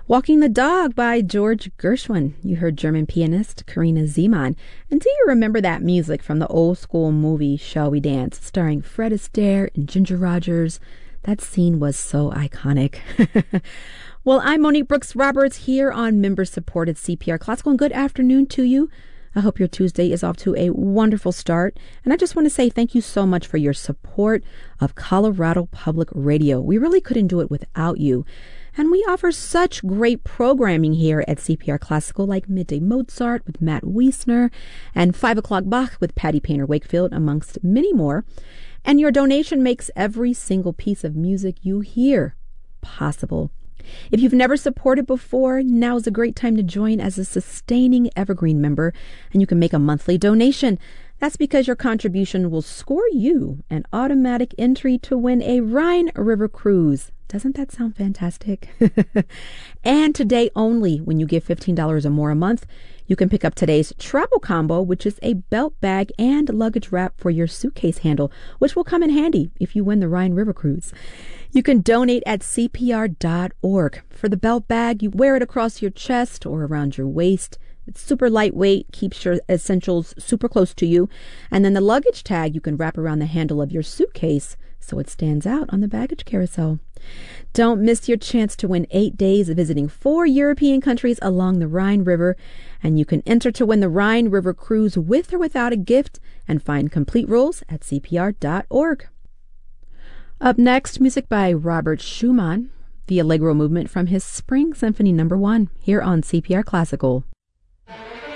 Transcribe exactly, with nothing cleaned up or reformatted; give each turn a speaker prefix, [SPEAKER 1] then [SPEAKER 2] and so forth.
[SPEAKER 1] Walking the Dog by George Gershwin. You heard German pianist Karina Zeeman. And do you remember that music from the old school movie Shall We Dance, starring Fred Astaire and Ginger Rogers? That scene was so iconic. Well, I'm Monique Brooks Roberts here on member-supported C P R Classical, and good afternoon to you. I hope your Tuesday is off to a wonderful start. And I just want to say thank you so much for your support of Colorado Public Radio. We really couldn't do it without you. And we offer such great programming here at C P R Classical, like Midday Mozart with Matt Wiesner and five o'clock Bach with Patty Painter Wakefield, amongst many more. And your donation makes every single piece of music you hear possible. If you've never supported before, now is a great time to join as a sustaining Evergreen member, and you can make a monthly donation. That's because your contribution will score you an automatic entry to win a Rhine River cruise. Doesn't that sound fantastic? And today only, when you give fifteen dollars or more a month, you can pick up today's travel combo, which is a belt bag and luggage wrap for your suitcase handle, which will come in handy if you win the Rhine River cruise. You can donate at C P R dot org. For the belt bag, you wear it across your chest or around your waist. It's super lightweight, keeps your essentials super close to you. And then the luggage tag you can wrap around the handle of your suitcase so it stands out on the baggage carousel. Don't miss your chance to win eight days visiting four European countries along the Rhine River. And you can enter to win the Rhine River cruise with or without a gift, and find complete rules at C P R dot org. Up next, music by Robert Schumann, the Allegro movement from his Spring Symphony Number One, here on C P R Classical.